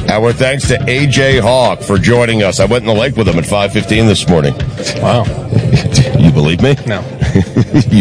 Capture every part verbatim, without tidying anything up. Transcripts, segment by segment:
Our thanks to A J Hawk for joining us. I went in the lake with him at five fifteen this morning. Wow. You believe me? No. you,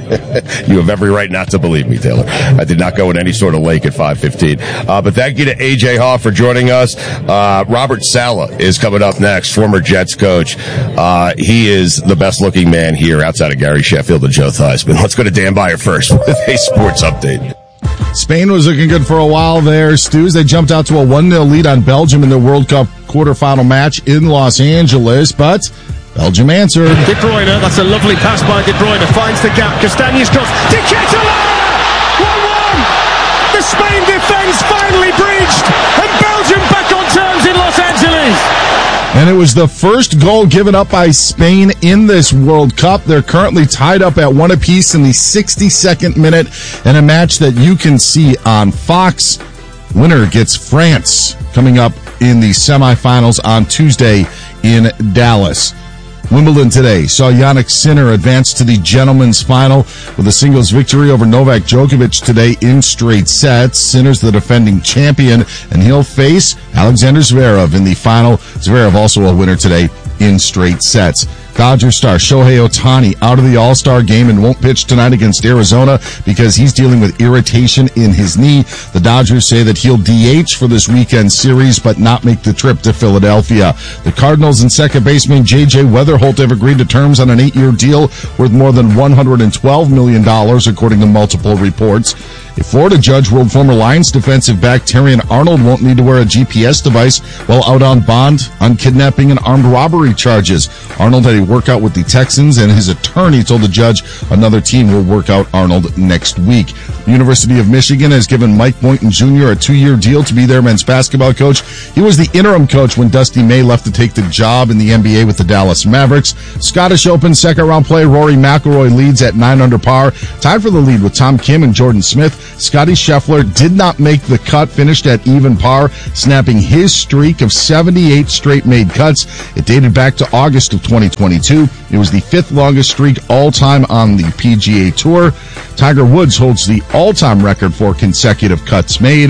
you have every right not to believe me, Taylor. I did not go in any sort of lake at five fifteen. Uh, but thank you to A J Hawk for joining us. Uh, Robert Saleh is coming up next, former Jets coach. Uh, he is the best-looking man here outside of Gary Sheffield and Joe Theismann. Let's go to Dan Beyer first with a sports update. Spain was looking good for a while there, Stews. They jumped out to a one nil lead on Belgium in the World Cup quarterfinal match in Los Angeles, but Belgium answered. De Bruyne, that's a lovely pass by De Bruyne, finds the gap, Castaña's cross, De Ketelaere! one one! The Spain defence finally breached, and Belgium back on terms in Los Angeles! And it was the first goal given up by Spain in this World Cup. They're currently tied up at one apiece in the sixty-second minute in a match that you can see on Fox. Winner gets France coming up in the semifinals on Tuesday in Dallas. Wimbledon today saw Jannik Sinner advance to the gentlemen's final with a singles victory over Novak Djokovic today in straight sets. Sinner's the defending champion, and he'll face Alexander Zverev in the final. Zverev also a winner today in straight sets. Dodgers star Shohei Ohtani out of the All-Star game and won't pitch tonight against Arizona because he's dealing with irritation in his knee. The Dodgers say that he'll D H for this weekend series but not make the trip to Philadelphia. The Cardinals and second baseman J J Weatherholt have agreed to terms on an eight-year deal worth more than one hundred twelve million dollars, according to multiple reports. A Florida judge ruled former Lions defensive back Terrion Arnold won't need to wear a G P S device while out on bond on kidnapping and armed robbery charges. Arnold had a workout with the Texans, and his attorney told the judge another team will work out Arnold next week. The University of Michigan has given Mike Boynton Junior a two-year deal to be their men's basketball coach. He was the interim coach when Dusty May left to take the job in the N B A with the Dallas Mavericks. Scottish Open second-round play, Rory McIlroy leads at nine under par, tied for the lead with Tom Kim and Jordan Smith. Scotty Scheffler did not make the cut, finished at even par, snapping his streak of seventy-eight straight made cuts. It dated back to August of twenty twenty-two. It was the fifth longest streak all-time on the P G A Tour. Tiger Woods holds the all-time record for consecutive cuts made.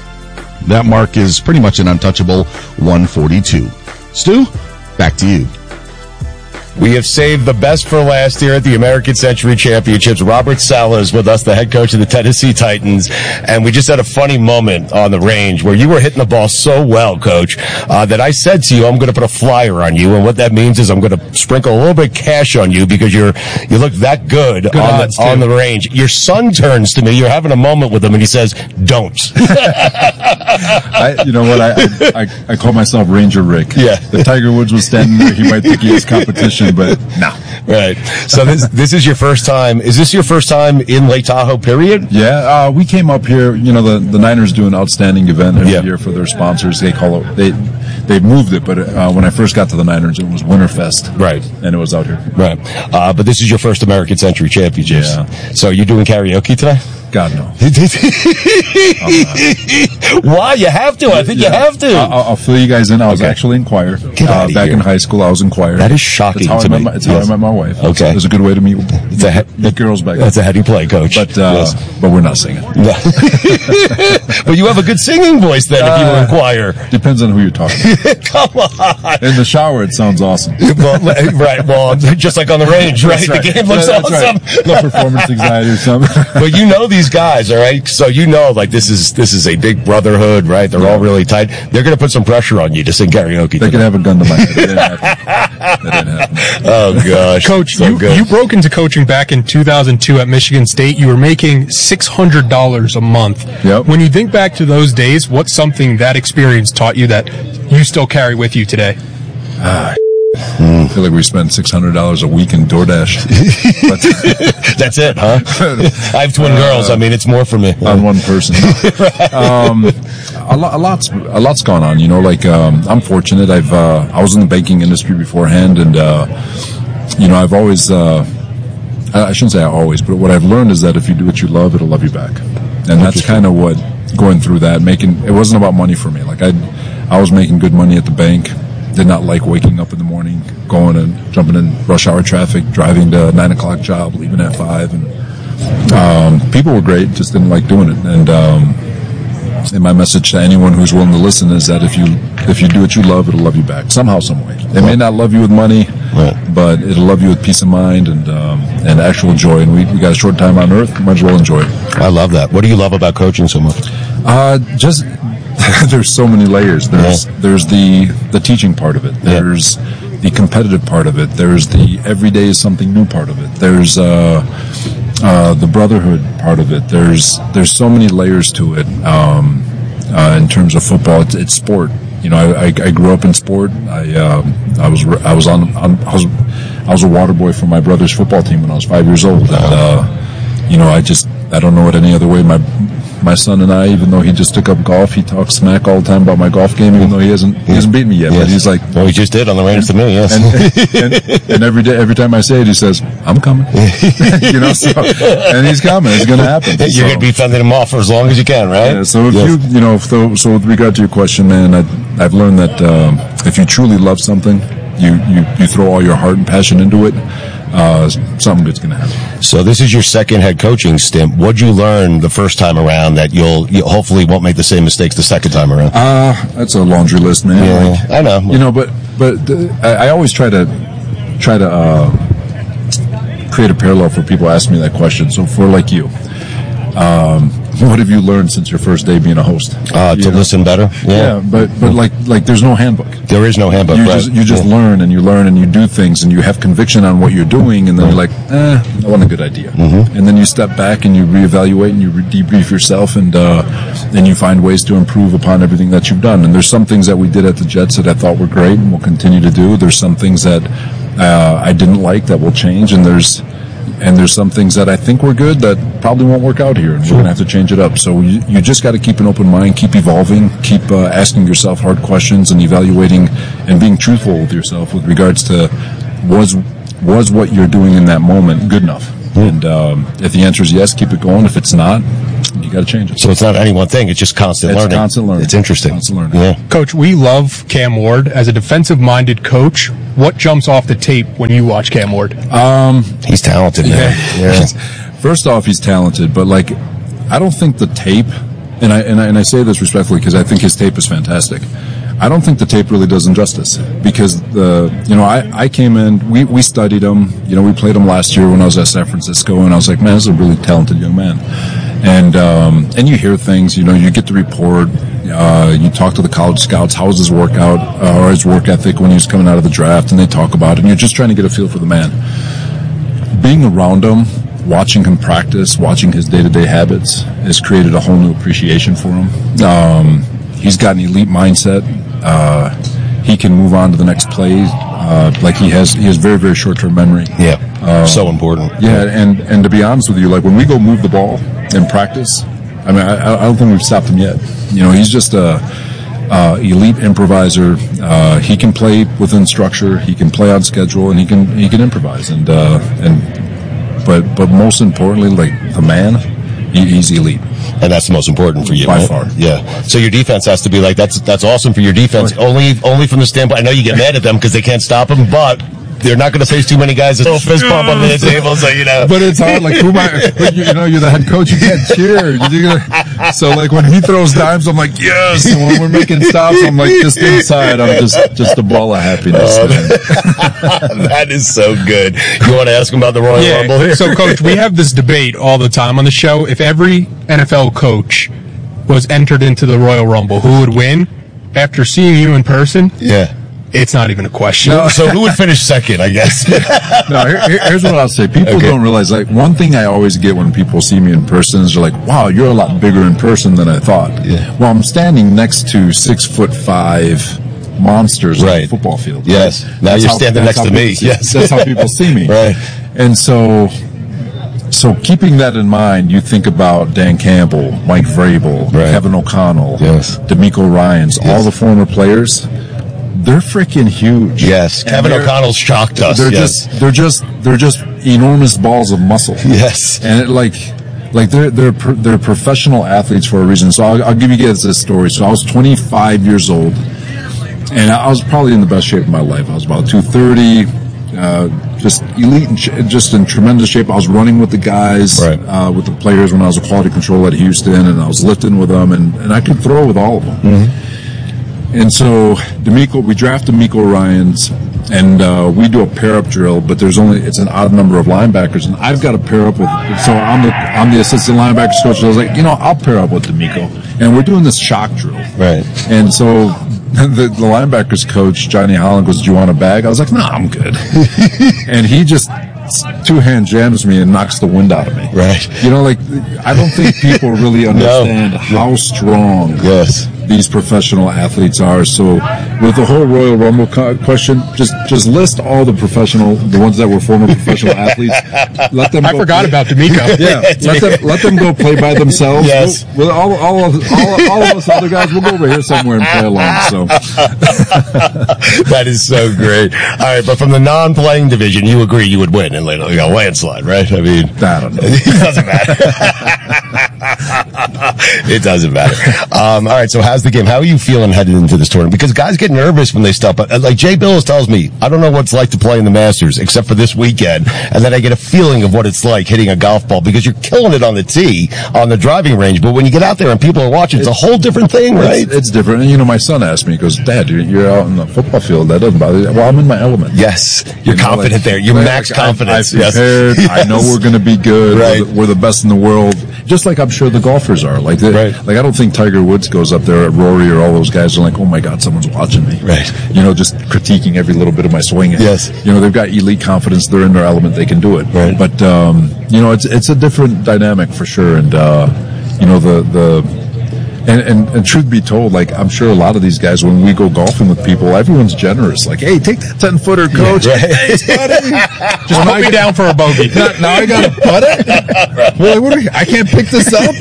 That mark is pretty much an untouchable one forty-two. Stu, back to you. We have saved the best for last here at the American Century Championships. Robert Saleh is with us, the head coach of the Tennessee Titans, and we just had a funny moment on the range where you were hitting the ball so well, Coach, uh, that I said to you, I'm going to put a flyer on you, and what that means is I'm going to sprinkle a little bit of cash on you because you're you look that good, good on, the, on the range. Your son turns to me, you're having a moment with him, and he says, don't. I, you know what, I, I, I call myself Ranger Rick. Yeah. If Tiger Woods was standing there, he might think he has competition. But no. Right. So this this is your first time. Is this your first time in Lake Tahoe, period? Yeah. Uh, we came up here, you know, the, the Niners do an outstanding event every yeah. year for their sponsors. They call it, they, they moved it, but uh, when I first got to the Niners, it was Winterfest. Right. And it was out here. Right. Uh, but this is your first American Century Championships. Yeah. So you're doing karaoke today? God, no. Why? You have to. I think yeah. you have to. I'll, I'll fill you guys in. I was okay. actually in choir. Get uh, out of back here. in high school, I was in choir. That is shocking to me. My, it's yes. how I met my wife. Okay. It was a good way to meet, it's a he- meet girls back That's then. a heady play, Coach. But, uh, yes. but we're not singing. No. But you have a good singing voice then uh, if you were in choir. Depends on who you're talking to. Come on. In the shower, it sounds awesome. Well, right. Well, just like on the range, right? right. The game looks yeah, awesome. Right. No performance anxiety or something. But you know these guys, all right? So you know, like, this is this is a big brotherhood, right? They're yeah. all really tight. They're going to put some pressure on you to sing karaoke. They can have a gun to my head. It didn't happen. That didn't happen. Oh, gosh. Coach, so you, you broke into coaching back in two thousand two at Michigan State. You were making six hundred dollars a month. Yep. When you think back to those days, what's something that experience taught you that you still carry with you today? Ah, I feel like we spend six hundred dollars a week in DoorDash. That's it, huh? I have twin uh, girls. I mean, it's more for me. On one person. um, a, lot, a, lot's, a lot's gone on, you know, like, um, I'm fortunate. I've, uh, I was in the banking industry beforehand, and, uh, you know, I've always, uh, I shouldn't say I always, but what I've learned is that if you do what you love, it'll love you back. And that's kind of what, going through that, making, it wasn't about money for me. Like, I, I was making good money at the bank. Did not like waking up in the morning, going and jumping in rush hour traffic, driving to a nine o'clock job, leaving at five. And um, people were great, just didn't like doing it. And um, and my message to anyone who's willing to listen is that if you if you do what you love, it'll love you back somehow, some way. It may not love you with money, right, but it'll love you with peace of mind and um, and actual joy. And we we got a short time on earth, might as well enjoy it. I love that. What do you love about coaching so much? Uh, just there's so many layers. There's yeah. there's the the teaching part of it. There's yeah. the competitive part of it. There's the everyday is something new part of it. There's uh, uh, the brotherhood part of it. There's there's so many layers to it. Um, uh, in terms of football, it's, it's sport. You know, I, I, I grew up in sport. I uh, I was I was on, on I was I was a water boy for my brother's football team when I was five years old, and uh, you know, I just I don't know it any other way. My My son and I, even though he just took up golf, he talks smack all the time about my golf game, even though he hasn't he hasn't beaten me yet. Yes. But he's like, well, he just did on the range to me, yes. And, and, and every day, every time I say it, he says, "I'm coming," you know. So, and he's coming. It's going to happen. You're so, going to be fending him off for as long as you can, right? Yeah. So if yes. you, you know, so, so with regard to your question, man, I, I've learned that um, if you truly love something, you, you you throw all your heart and passion into it. Uh, something good's going to happen. So this is your second head coaching stint. What'd you learn the first time around that you'll you hopefully won't make the same mistakes the second time around? Uh, that's a laundry list, man. Yeah, like, I know. You know, but but the, I, I always try to try to uh, create a parallel for people ask me that question. So for like you, um, what have you learned since your first day being a host? Uh, to know? Listen better. Yeah. yeah, but but like like there's no handbook. There is no handbook. You right. just you just yeah. learn and you learn and you do things and you have conviction on what you're doing, and then you're like, eh, that wasn't a good idea. Mm-hmm. And then you step back and you reevaluate and you re- debrief yourself, and uh, and you find ways to improve upon everything that you've done. And there's some things that we did at the Jets that I thought were great and we'll continue to do. There's some things that uh, I didn't like that will change, and there's And there's some things that I think were good that probably won't work out here, and we're going to have to change it up. So you, you just got to keep an open mind, keep evolving, keep uh, asking yourself hard questions and evaluating and being truthful with yourself with regards to was was what you're doing in that moment good enough? Mm. And um, if the answer is yes, keep it going. If it's not, you got to change it. So it's not any one thing; it's just constant it's learning. Constant learning. It's interesting. Constant learning. Yeah, Coach, we love Cam Ward as a defensive-minded coach. What jumps off the tape when you watch Cam Ward? Um, he's talented, man. Yeah. yeah. First off, he's talented, but like, I don't think the tape, and I and I, and I say this respectfully because I think his tape is fantastic. I don't think the tape really does him justice, because the you know I, I came in, we, we studied him, you know we played him last year when I was at San Francisco, and I was like, man, this is a really talented young man, and um, and you hear things, you know you get the report, uh, you talk to the college scouts, how was his workout uh, or his work ethic when he was coming out of the draft, and they talk about it, and you're just trying to get a feel for the man. Being around him, watching him practice, watching his day-to-day habits has created a whole new appreciation for him. Um, he's got an elite mindset. Uh, he can move on to the next play. Uh, like he has, he has very, very short-term memory. Yeah, uh, so important. Yeah, and, and to be honest with you, like when we go move the ball in practice, I mean, I, I don't think we've stopped him yet. You know, he's just a, a elite improviser. Uh, he can play within structure. He can play on schedule, and he can he can improvise. And uh, and but but most importantly, like the man, he, he's elite. And that's the most important for you, by right? far. Yeah. So your defense has to be like that's that's awesome for your defense. Only only from the standpoint. I know you get mad at them because they can't stop them, but they're not going to face too many guys that will fist bump on the table. So you know. But it's hard. Like who am I? You, you know, you're the head coach. You can't cheer. You're gonna, so like when he throws dimes, I'm like yes. And when we're making stops, I'm like just inside. I'm just just a ball of happiness. Uh, that is so good. You want to ask him about the Royal yeah. Rumble here? So, Coach, we have this debate all the time on the show. If every N F L coach was entered into the Royal Rumble, who would win? After seeing you in person, yeah. It's not even a question. No, so who would finish second, I guess? No, here, here, here's what I'll say. People okay. don't realize, like, one thing I always get when people see me in person is they're like, wow, you're a lot bigger in person than I thought. Yeah. Well, I'm standing next to six foot five monsters right. on the football field. Yes. Right? Now that's you're how, standing next to me. See, yes. That's how people see me. Right. And so, so keeping that in mind, you think about Dan Campbell, Mike Vrabel, right. Kevin O'Connell, yes. DeMeco Ryans, yes. all the former players. They're freaking huge. Yes, and Kevin O'Connell's shocked us. They're yes. just, they're just, they're just enormous balls of muscle. Yes, and it, like, like they're they're they're professional athletes for a reason. So I'll, I'll give you guys this story. So I was twenty-five years old, and I was probably in the best shape of my life. I was about two thirty, uh, just elite and sh- just in tremendous shape. I was running with the guys, right. uh, with the players when I was a quality control at Houston, and I was lifting with them, and, and I could throw with all of them. Mm-hmm. And so, D'Amico, we drafted D'Amico Ryans, and uh, we do a pair-up drill, but there's only, it's an odd number of linebackers, and I've got to pair up with, so I'm the, I'm the assistant linebackers coach, so I was like, you know, I'll pair up with D'Amico. And we're doing this shock drill. Right. And so, The, the linebackers coach, Johnny Holland, goes, do you want a bag? I was like, no, nah, I'm good. And he just two-hand jams me and knocks the wind out of me. Right. You know, like, I don't think people really understand no. how strong yes. these professional athletes are. So with the whole Royal Rumble co- question, just just list all the professional, the ones that were former professional athletes. Let them. I go forgot play. about D'Amico. Yeah, let them let them go play by themselves. Yes. We'll, with all all of, all, all of us other guys, we'll go over here somewhere and play along. So that is so great. All right, but from the non-playing division, you agree you would win in you know, landslide, right? I mean, I don't know. It doesn't matter. It doesn't matter. Um, all right, so how's the game? How are you feeling headed into this tournament? Because guys get nervous when they stop. Like Jay Billis tells me, I don't know what it's like to play in the Masters except for this weekend, and then I get a feeling of what it's like hitting a golf ball because you're killing it on the tee, on the driving range. But when you get out there and people are watching, it's, it's a whole different thing, right? It's, it's different. And you know, my son asked me, he goes, Dad, you're, you're out in the football field. That doesn't bother you. Well, I'm in my element. Yes, you're you know, confident like, there. You're like, max I, confidence. I've prepared. Yes. I know we're going to be good. Right. We're, the, we're the best in the world. Just like I'm sure the golfers are. Like, they, right. like I don't think Tiger Woods goes up there at Rory or all those guys are like, oh my God, someone's watching me. Right. You know, just critiquing every little bit of my swing. Yes. You know, they've got elite confidence. They're in their element. They can do it. Right. But, um, you know, it's, it's a different dynamic for sure. And, uh, you know, the, the, And, and, and truth be told, like, I'm sure a lot of these guys, when we go golfing with people, everyone's generous. Like, hey, take that ten-footer, coach. Yeah, right. Thanks, buddy. Just put me down for a bogey. Now, now I got to putt it? Well, what are we, I can't pick this up?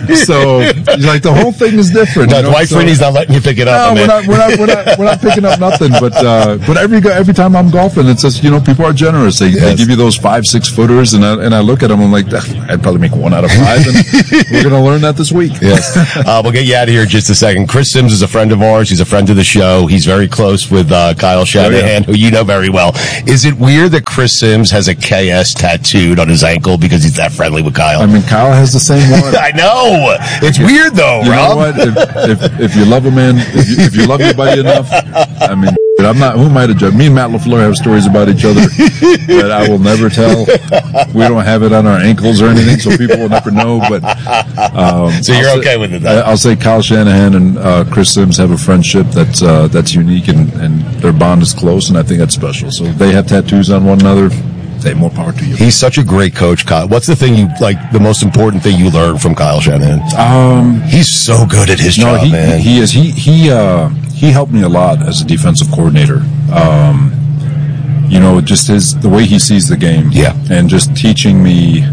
So, like, the whole thing is different. No, you know? Dwight so, Freeney's not letting you pick it up. No, we're man. not, we're, not, we're, not, we're not picking up nothing. But uh, but every every time I'm golfing, it's just, you know, people are generous. They, yes. they give you those five, six footers, and I, and I look at them, I'm like, I'd probably make one out of five, and we're going to learn that this week. Yes. Uh, we'll get you out of here in just a second. Chris Sims is a friend of ours. He's a friend of the show. He's very close with uh, Kyle Shanahan, oh, yeah. who you know very well. Is it weird that Chris Sims has a K S tattooed on his ankle because he's that friendly with Kyle? I mean, Kyle has the same one. I know. It's weird, though, you Rob. know what? If, if, if you love a man, if you, if you love your buddy enough, I mean, I'm not, who am I to judge? Me and Matt LaFleur have stories about each other that I will never tell. We don't have it on our ankles or anything, so people will never know. But um, So you're I'll okay say, with it, though? I'll say Kyle Shanahan and uh, Chris Sims have a friendship that's uh, that's unique, and, and their bond is close, and I think that's special. So they have tattoos on one another. Hey, more power to you. He's such a great coach, Kyle. What's the thing you, like, the most important thing you learned from Kyle Shanahan? Um, He's so good at his no, job, he, man. he is. He, he, uh, he helped me a lot as a defensive coordinator. Um, you know, just his, the way he sees the game. Yeah. And just teaching me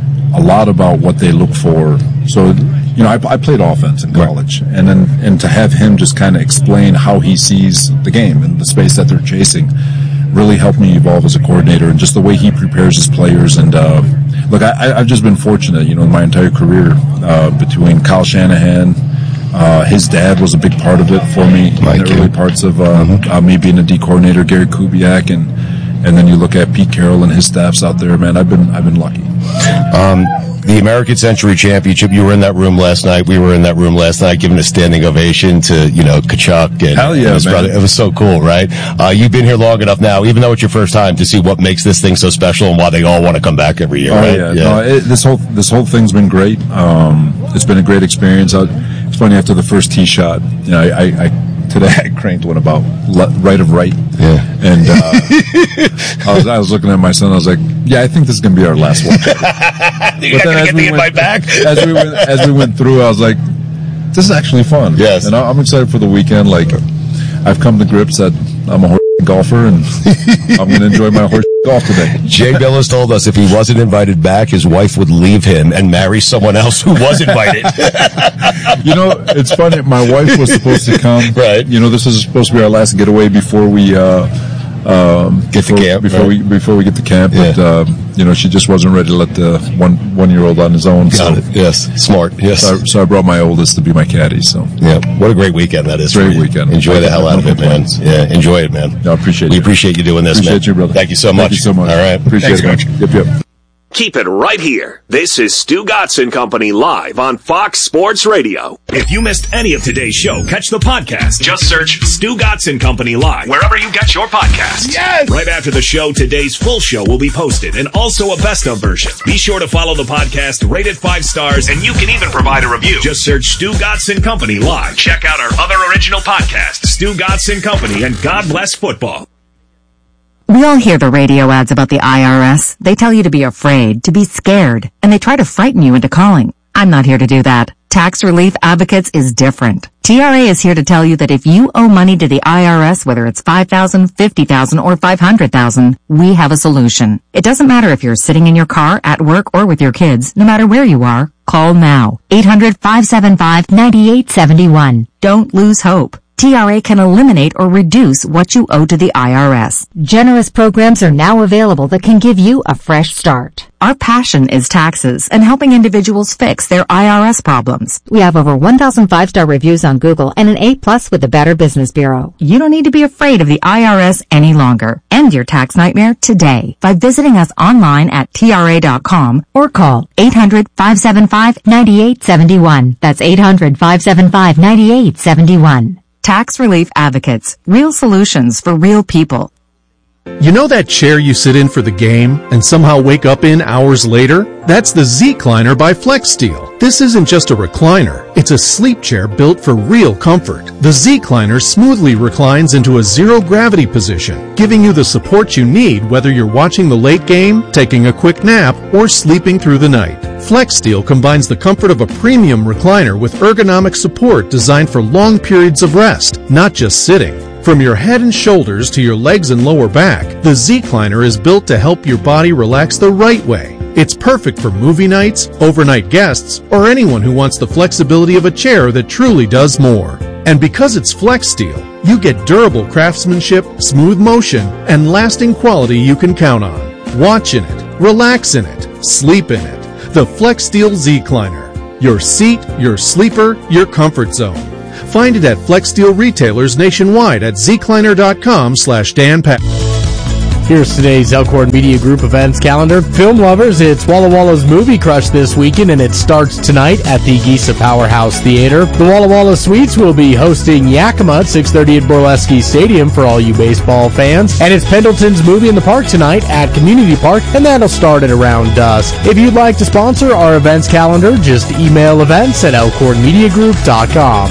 a lot about what they look for. So, you know, I, I played offense in college, right. and then, and to have him just kind of explain how he sees the game and the space that they're chasing really helped me evolve as a coordinator, and just the way he prepares his players. And uh, look, I, I've just been fortunate, you know, in my entire career uh, between Kyle Shanahan. Uh, his dad was a big part of it for me Mike, in the early parts of uh, mm-hmm. uh, me being a D coordinator. Gary Kubiak, and and then you look at Pete Carroll and his staffs out there. Man, I've been I've been lucky. Um, the American Century Championship. You were in that room last night. We were in that room last night, giving a standing ovation to you know Kachuk and Hell yeah, his man. brother. It was so cool, right? Uh, you've been here long enough now, even though it's your first time, to see what makes this thing so special and why they all want to come back every year. Oh right? yeah, yeah. No, it, this whole this whole thing's been great. Um, it's been a great experience. I, it's funny, after the first tee shot, you know, I, I, I today I cranked one about le- right of right. Yeah. And uh, I was I was looking at my son. I was like, yeah, I think this is gonna be our last one. You're not gonna get the invite back. as we went as we went through, I was like, this is actually fun. Yes. And I'm excited for the weekend. Like, I've come to grips that I'm a horse golfer, and I'm going to enjoy my horse golf today. Jay Billis told us if he wasn't invited back, his wife would leave him and marry someone else who was invited. You know, it's funny. My wife was supposed to come. Right. You know, this is supposed to be our last getaway before we uh, Um, get to before, camp before right? we before we get to camp, Yeah. but um, you know, she just wasn't ready to let the one one year old on his own. Got so. it. Yes, smart. Yes. So I, so I brought my oldest to be my caddy. So yeah, what a great weekend that is. Great for you. weekend. Enjoy the hell out of No it, man. complaints. Yeah, enjoy it, man. No, I appreciate we you. appreciate you doing this, Appreciate man. you, brother. Thank you so much. Thank you so much. All right, Appreciate Thanks, it, Coach. Yep, yep. Keep it right here. This is Stu Gotson Company live on Fox Sports Radio. If you missed any of today's show, catch the podcast. Just search Stu Gotson Company live wherever you get your podcasts. Yes! Right after the show, today's full show will be posted and also a best of version. Be sure to follow the podcast, rate it five stars, and you can even provide a review. Just search Stu Gotson Company live. Check out our other original podcasts, Stu Gotson Company and God Bless Football. We all hear the radio ads about the I R S. They tell you to be afraid, to be scared, and they try to frighten you into calling. I'm not here to do that. Tax Relief Advocates is different. T R A is here to tell you that if you owe money to the I R S, whether it's five thousand dollars, fifty thousand dollars, or five hundred thousand dollars, we have a solution. It doesn't matter if you're sitting in your car, at work, or with your kids. No matter where you are, call now. eight hundred, five seven five, nine eight seven one. Don't lose hope. T R A can eliminate or reduce what you owe to the I R S. Generous programs are now available that can give you a fresh start. Our passion is taxes and helping individuals fix their I R S problems. We have over one thousand five-star reviews on Google and an A plus with the Better Business Bureau. You don't need to be afraid of the I R S any longer. End your tax nightmare today by visiting us online at T R A dot com or call eight hundred, five seven five, nine eight seven one. That's eight hundred, five seven five, nine eight seven one. Tax Relief Advocates. Real solutions for real people. You know that chair you sit in for the game and somehow wake up in hours later? That's the Z-Cliner by FlexSteel. This isn't just a recliner. It's a sleep chair built for real comfort. The Z-Cliner smoothly reclines into a zero-gravity position, giving you the support you need whether you're watching the late game, taking a quick nap, or sleeping through the night. FlexSteel combines the comfort of a premium recliner with ergonomic support designed for long periods of rest, not just sitting. From your head and shoulders to your legs and lower back, the Z-Cliner is built to help your body relax the right way. It's perfect for movie nights, overnight guests, or anyone who wants the flexibility of a chair that truly does more. And because it's FlexSteel, you get durable craftsmanship, smooth motion, and lasting quality you can count on. Watch in it, relax in it, sleep in it. The FlexSteel Z-Cliner. Your seat, your sleeper, your comfort zone. Find it at FlexSteel retailers nationwide at zcliner.com slash Dan Pat. Here's today's Elkhorn Media Group events calendar. Film lovers, it's Walla Walla's Movie Crush this weekend, and it starts tonight at the Giza Powerhouse Theater. The Walla Walla Suites will be hosting Yakima at six thirty at Borleski Stadium for all you baseball fans. And it's Pendleton's Movie in the Park tonight at Community Park, and that'll start at around dusk. If you'd like to sponsor our events calendar, just email events at elkhorn media group dot com.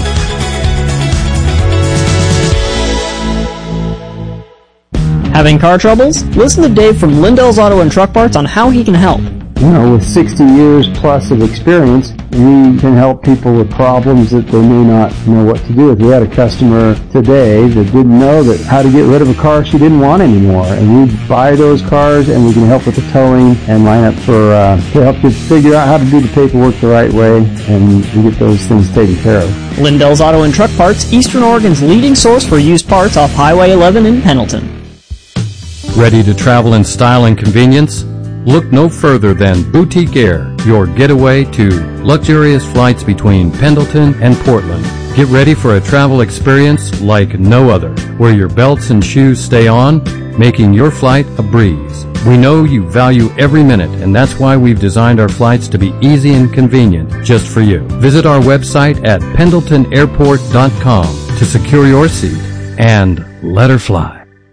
Having car troubles? Listen to Dave from Lindell's Auto and Truck Parts on how he can help. You know, with sixty years plus of experience, we can help people with problems that they may not know what to do with. We had a customer today that didn't know that how to get rid of a car she didn't want anymore. And we buy those cars and we can help with the towing and line up for, uh, to help you figure out how to do the paperwork the right way and we get those things taken care of. Lindell's Auto and Truck Parts, Eastern Oregon's leading source for used parts off Highway eleven in Pendleton. Ready to travel in style and convenience? Look no further than Boutique Air, your getaway to luxurious flights between Pendleton and Portland. Get ready for a travel experience like no other, where your belts and shoes stay on, making your flight a breeze. We know you value every minute, and that's why we've designed our flights to be easy and convenient just for you. Visit our website at pendleton airport dot com to secure your seat and let her fly.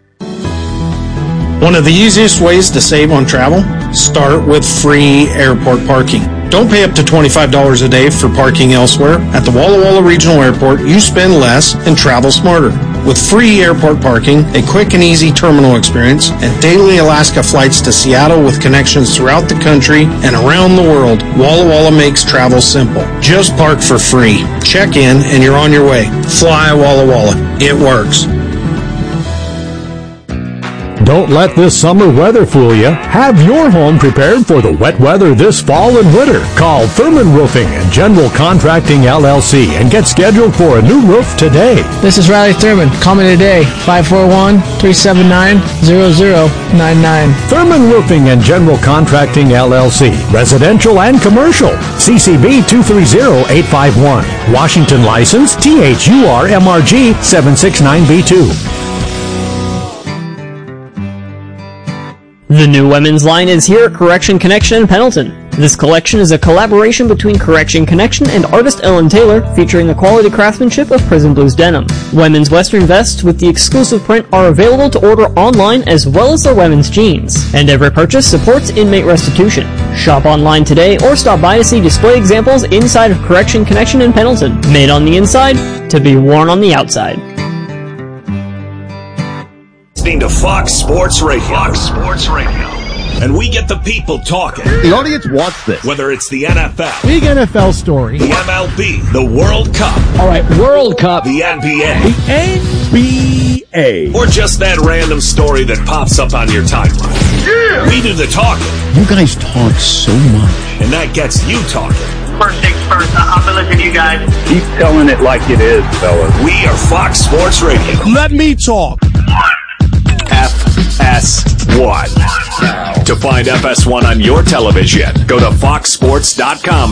One of the easiest ways to save on travel? Start with free airport parking. Don't pay up to twenty-five dollars a day for parking elsewhere. At the Walla Walla Regional Airport, you spend less and travel smarter. With free airport parking, a quick and easy terminal experience, and daily Alaska flights to Seattle with connections throughout the country and around the world, Walla Walla makes travel simple. Just park for free. Check in and you're on your way. Fly Walla Walla. It works. Don't let this summer weather fool you. Have your home prepared for the wet weather this fall and winter. Call Thurman Roofing and General Contracting L L C and get scheduled for a new roof today. This is Riley Thurman. Call me today, five four one, three seven nine, zero zero nine nine. Thurman Roofing and General Contracting L L C. Residential and commercial. C C B two three zero eight five one. Washington license T H U R M R G seven six nine B two. The new women's line is here at Correction Connection in Pendleton. This collection is a collaboration between Correction Connection and artist Ellen Taylor, featuring the quality craftsmanship of Prison Blues denim. Women's western vests with the exclusive print are available to order online, as well as their women's jeans. And every purchase supports inmate restitution. Shop online today or stop by to see display examples inside of Correction Connection in Pendleton. Made on the inside, to be worn on the outside. Listening to Fox Sports Radio. Fox Sports Radio. And we get the people talking. The audience wants this. Whether it's the N F L, big N F L story, the M L B, the World Cup. All right, World Cup. The N B A. The N B A. Or just that random story that pops up on your timeline. Yeah! We do the talking. You guys talk so much. And that gets you talking. First things first, I'm gonna listen to you guys. Keep telling it like it is, fellas. We are Fox Sports Radio. Let me talk. F S one. To find F S one on your television, go to fox sports dot com